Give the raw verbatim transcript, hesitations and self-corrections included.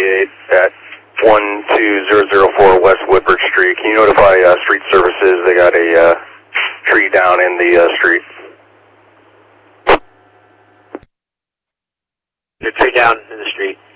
twenty-eight at one two zero zero four West Woodbridge Street. Can you notify uh, street services? They got a uh, tree down in the uh, street. The tree down in the street.